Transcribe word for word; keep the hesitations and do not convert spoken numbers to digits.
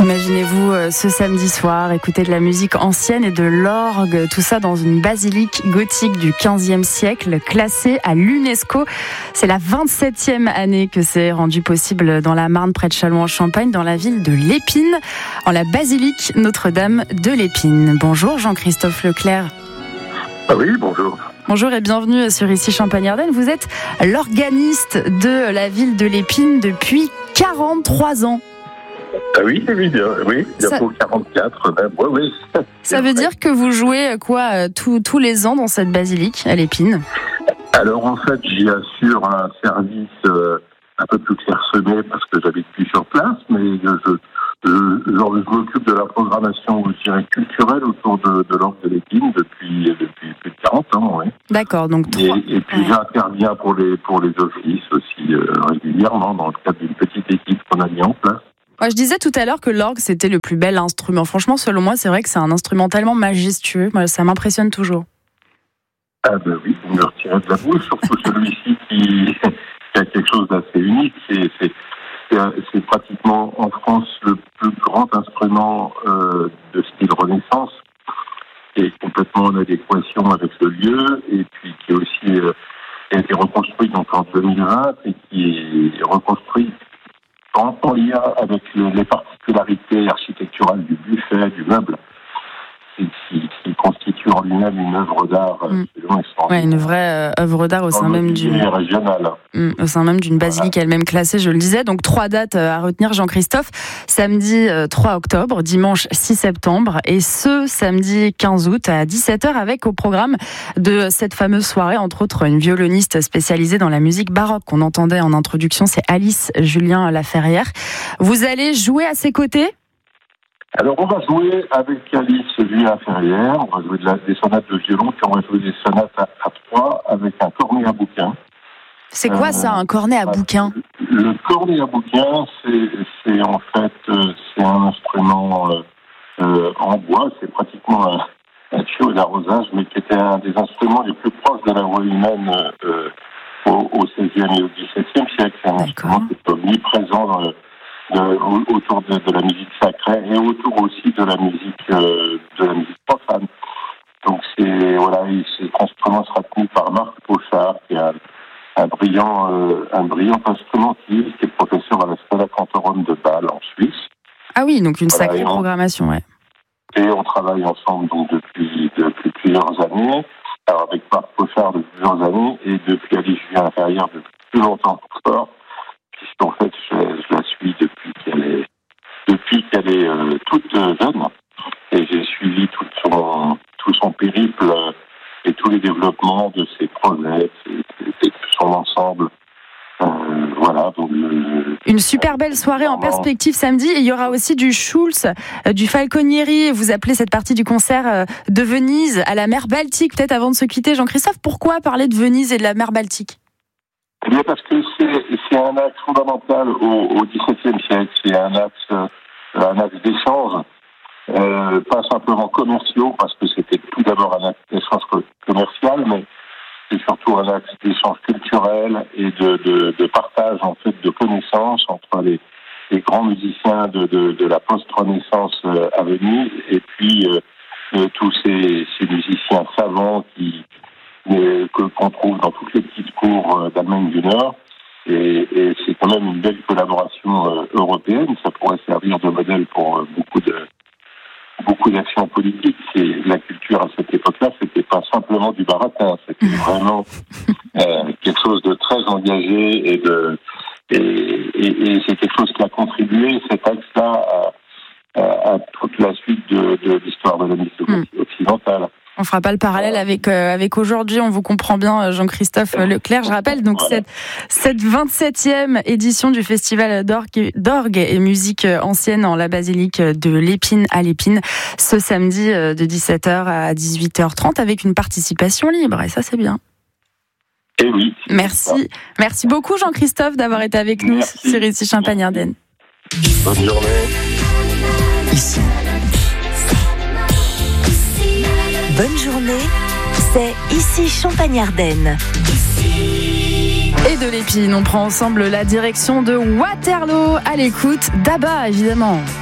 Imaginez-vous euh, ce samedi soir écouter de la musique ancienne et de l'orgue, tout ça dans une basilique gothique du quinzième siècle, classée à l'UNESCO. C'est la vingt-septième année que c'est rendu possible dans la Marne, près de Châlons-en-Champagne, dans la ville de l'Épine, en la basilique Notre-Dame de l'Épine. Bonjour Jean-Christophe Leclerc. Ah oui, bonjour. Bonjour et bienvenue sur Ici Champagne-Ardenne. Vous êtes l'organiste de la ville de l'Épine depuis quarante-trois ans. Ah oui, oui, bien, oui, bientôt ça... quarante-quatre même, oui, oui. Ça veut dire que vous jouez quoi tous, tous les ans dans cette basilique à l'Épine? Alors en fait, j'y assure un service euh, un peu plus clairsemé parce que j'habite plus sur place, mais je, je, je, genre, je m'occupe de la programmation, je dirais, culturelle autour de, de l'Orgue de l'Épine depuis, depuis plus de quarante ans, oui. D'accord, donc trois. Et, et puis ouais. J'interviens pour les, pour les offices aussi euh, régulièrement dans le cadre d'une petite équipe qu'on a mis en place. Ouais, je disais tout à l'heure que l'orgue, c'était le plus bel instrument. Franchement, selon moi, c'est vrai que c'est un instrument tellement majestueux. Moi, ça m'impressionne toujours. Ah ben oui, vous me retirez de la bouche, surtout celui-ci qui, qui a quelque chose d'assez unique. C'est, c'est, c'est, c'est pratiquement en France le plus grand instrument euh, de style Renaissance, qui est complètement en adéquation avec le lieu, et puis qui est aussi euh, qui a été reconstruit donc en deux mille vingt et qui est reconstruit en, en lien avec le, les particularités architecturales du buffet, du meuble, qui, qui, qui constitue en lui-même une œuvre d'art mmh. Ouais, une vraie euh, œuvre d'art au sein même d'une mmh, au sein même d'une basilique voilà. Elle-même classée, je le disais. Donc trois dates à retenir, Jean-Christophe. Samedi euh, trois octobre, dimanche six septembre et ce samedi quinze août à dix-sept heures avec au programme de cette fameuse soirée, entre autres, une violoniste spécialisée dans la musique baroque qu'on entendait en introduction, c'est Alice Julien Laferrière. Vous allez jouer à ses côtés ? Alors, on va jouer avec Alice Julien Laferrière, on va jouer de la, des sonates de violon, puis on va jouer des sonates à, à trois avec un cornet à bouquin. C'est quoi euh, ça, un cornet à bouquin ? Le cornet à bouquin, c'est, c'est en fait euh, c'est un instrument euh, euh, en bois, c'est pratiquement un, un tuyau d'arrosage, mais qui était un des instruments les plus proches de la voix humaine euh, au, au seizième et au dix-septième siècle. C'est un D'accord. instrument qui est omniprésent dans le Euh, autour de, de la musique sacrée et autour aussi de la musique euh, de la musique profane. Donc c'est voilà, cet instrument sera tenu par Marc Pochard, qui est un, un brillant euh, un brillant instrumentiste, qui est professeur à la Scala Cantorum de Bâle en Suisse. Ah oui, donc une voilà, sacrée on, programmation, ouais. Et on travaille ensemble donc depuis depuis plusieurs années. Alors avec Marc Pochard depuis plusieurs années et depuis Alice Julien Laferrière depuis plus longtemps encore. En fait, je, je la suis depuis qu'elle est, depuis qu'elle est euh, toute jeune, et j'ai suivi tout son, tout son périple euh, et tous les développements de ses projets, et de son ensemble. Euh, voilà. Donc, euh, Une super belle soirée en perspective samedi. Et il y aura aussi du Schulz, euh, du Falconieri. Vous appelez cette partie du concert euh, de Venise à la mer Baltique. Peut-être avant de se quitter, Jean-Christophe, pourquoi parler de Venise et de la mer Baltique ? Eh bien, parce que c'est, c'est un axe fondamental au, au dix-septième siècle. C'est un axe, euh, un axe d'échange, euh, pas simplement commerciaux, parce que c'était tout d'abord un axe d'échange commercial, mais c'est surtout un axe d'échange culturel et de, de, de partage, en fait, de connaissances entre les, les grands musiciens de, de, de la post-Renaissance euh, à Venise et puis euh, euh, tous ces, ces musiciens savants qui Mais que, qu'on trouve dans toutes les petites cours d'Allemagne du Nord. Et, et c'est quand même une belle collaboration euh, européenne. Ça pourrait servir de modèle pour euh, beaucoup de beaucoup d'actions politiques. C'est, la culture à cette époque-là, c'était pas simplement du baratin. C'était vraiment euh, quelque chose de très engagé et de et, et, et c'est quelque chose qui a contribué, cet axe-là, à, à, à toute la suite de, de l'histoire de la musique occidentale. On fera pas le parallèle avec euh, avec aujourd'hui, on vous comprend bien, Jean-Christophe Leclerc. Je rappelle donc cette cette vingt-septième édition du festival d'orgue, d'orgue et musique ancienne en la basilique de l'Épine à l'Épine, ce samedi de dix-sept heures à dix-huit heures trente avec une participation libre. Et ça, c'est bien. Et oui. Merci, merci beaucoup Jean-Christophe d'avoir été avec nous Merci. Sur Ici Champagne-Ardenne. Bonne journée. Ici. Bonne journée, c'est Ici Champagne-Ardenne. Et de l'Épine, on prend ensemble la direction de Waterloo à l'écoute d'Abba, évidemment.